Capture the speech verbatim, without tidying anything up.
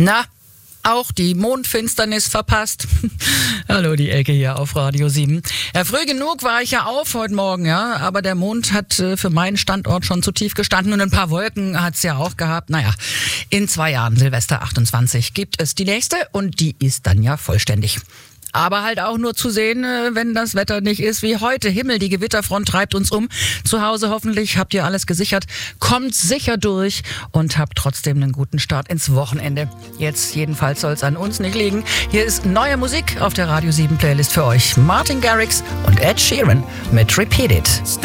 Na, auch die Mondfinsternis verpasst. Hallo, die Elke hier auf Radio sieben. Ja, früh genug war ich ja auf heute Morgen, ja, aber der Mond hat äh, für meinen Standort schon zu tief gestanden und ein paar Wolken hat's ja auch gehabt. Naja, in zwei Jahren, Silvester achtundzwanzig, gibt es die nächste und die ist dann ja vollständig. Aber halt auch nur zu sehen, wenn das Wetter nicht ist wie heute. Himmel, die Gewitterfront treibt uns um. Zu Hause hoffentlich habt ihr alles gesichert. Kommt sicher durch und habt trotzdem einen guten Start ins Wochenende. Jetzt jedenfalls soll es an uns nicht liegen. Hier ist neue Musik auf der Radio sieben Playlist für euch. Martin Garrix und Ed Sheeran mit Repeat It.